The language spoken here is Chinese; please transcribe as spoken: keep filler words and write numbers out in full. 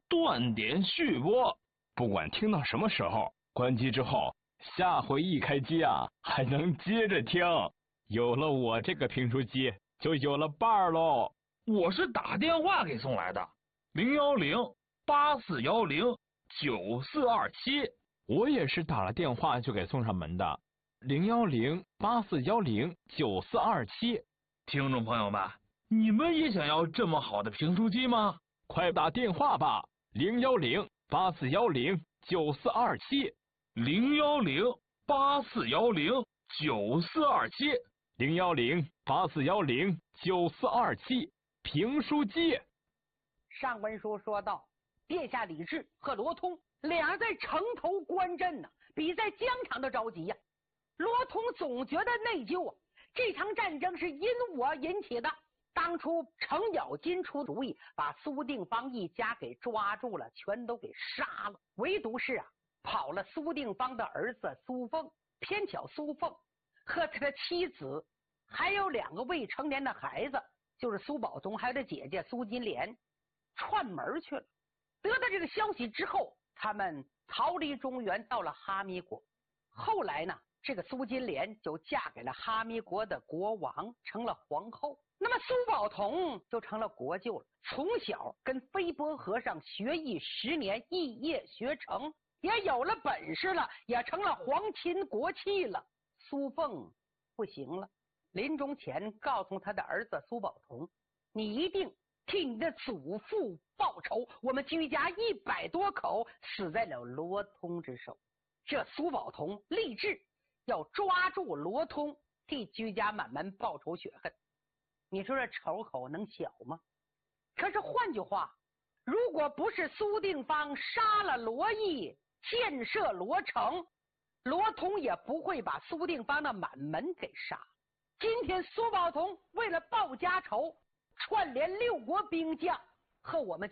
断点续播， 不管听到什么时候，关机之后，下回一开机啊，还能接着听。有了我这个评书机，就有了伴儿喽。 我是打电话给送来的，零幺零八四幺零九四二七。 我也是打了电话就给送上门的，零幺零八四幺零九四二七。 听众朋友们，你们也想要这么好的评书机吗？ 快打电话吧，零幺零八四幺零九四二七， 零幺零八四幺零九四二七， 零幺零八四幺零九四二七，评书机。 上文书说到，殿下李治和罗通俩人在城头观阵呢，比在疆场都着急呀、啊。罗通总觉得内疚啊，这场战争是因我引起的。当初程咬金出主意，把苏定方一家给抓住了，全都给杀了。唯独是啊，跑了苏定方的儿子苏凤，偏巧苏凤和他的妻子还有两个未成年的孩子，就是苏宝同还有他姐姐苏金莲，串门去了。得到这个消息之后，他们逃离中原，到了哈密国。后来呢，这个苏金莲就嫁给了哈密国的国王，成了皇后。那么苏宝同就成了国舅了，从小跟飞波和尚学艺十年，一夜学成，也有了本事了，也成了皇亲国戚了。苏凤不行了，临终前告诉他的儿子苏宝同，你一定替你的祖父报仇，我们居家一百多口死在了罗通之手。这苏宝同立志要抓住罗通，替居家满门报仇雪恨。你说这仇口能小吗？可是换句话，如果不是苏定方杀了罗毅，建设罗城，罗通也不会把苏定方的满门给杀。今天苏宝同为了报家仇，串联六国兵将和我们